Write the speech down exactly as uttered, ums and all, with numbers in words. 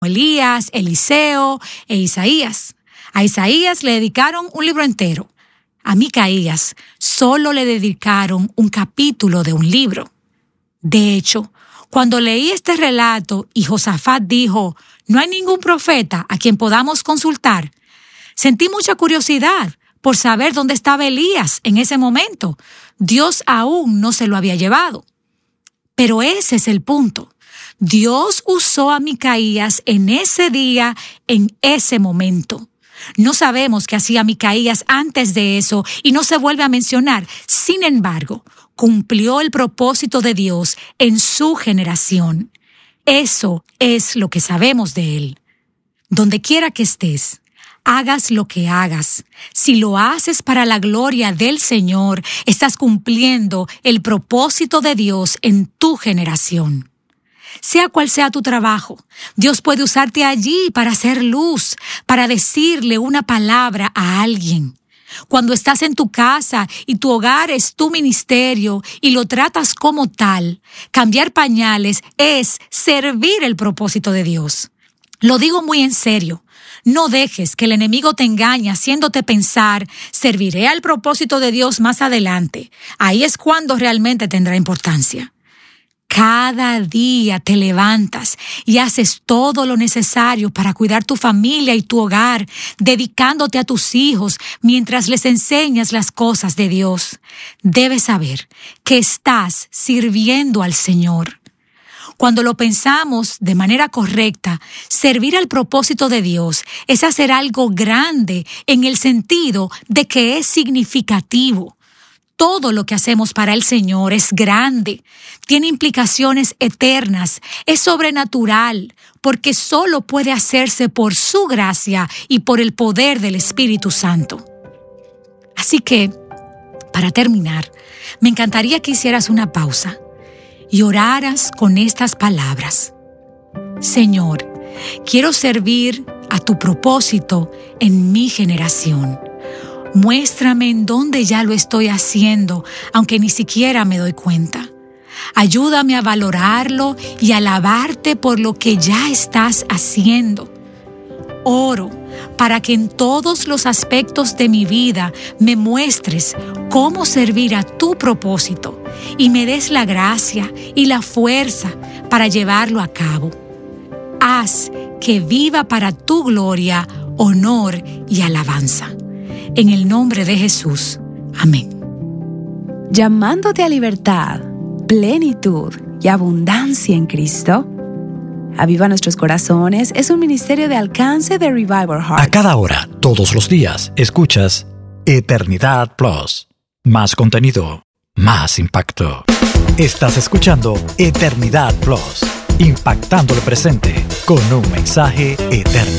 Elías, Eliseo e Isaías. A Isaías le dedicaron un libro entero. A Micaías solo le dedicaron un capítulo de un libro. De hecho, cuando leí este relato y Josafat dijo, no hay ningún profeta a quien podamos consultar, sentí mucha curiosidad por saber dónde estaba Elías en ese momento. Dios aún no se lo había llevado. Pero ese es el punto. Dios usó a Micaías en ese día, en ese momento. No sabemos qué hacía Micaías antes de eso y no se vuelve a mencionar. Sin embargo, cumplió el propósito de Dios en su generación. Eso es lo que sabemos de él. Donde quiera que estés, hagas lo que hagas. Si lo haces para la gloria del Señor, estás cumpliendo el propósito de Dios en tu generación. Sea cual sea tu trabajo, Dios puede usarte allí para hacer luz, para decirle una palabra a alguien. Cuando estás en tu casa y tu hogar es tu ministerio y lo tratas como tal, cambiar pañales es servir el propósito de Dios. Lo digo muy en serio. No dejes que el enemigo te engañe haciéndote pensar, serviré al propósito de Dios más adelante. Ahí es cuando realmente tendrá importancia. Cada día te levantas y haces todo lo necesario para cuidar tu familia y tu hogar, dedicándote a tus hijos mientras les enseñas las cosas de Dios. Debes saber que estás sirviendo al Señor. Cuando lo pensamos de manera correcta, servir al propósito de Dios es hacer algo grande en el sentido de que es significativo. Todo lo que hacemos para el Señor es grande, tiene implicaciones eternas, es sobrenatural, porque solo puede hacerse por su gracia y por el poder del Espíritu Santo. Así que, para terminar, me encantaría que hicieras una pausa y oraras con estas palabras. Señor, quiero servir a tu propósito en mi generación. Muéstrame en dónde ya lo estoy haciendo, aunque ni siquiera me doy cuenta. Ayúdame a valorarlo y alabarte por lo que ya estás haciendo. Oro para que en todos los aspectos de mi vida me muestres cómo servir a tu propósito y me des la gracia y la fuerza para llevarlo a cabo. Haz que viva para tu gloria, honor y alabanza. En el nombre de Jesús. Amén. Llamándote a libertad, plenitud y abundancia en Cristo. Aviva Nuestros Corazones es un ministerio de alcance de Revival Heart. A cada hora, todos los días, escuchas Eternidad Plus. Más contenido, más impacto. Estás escuchando Eternidad Plus, impactando el presente con un mensaje eterno.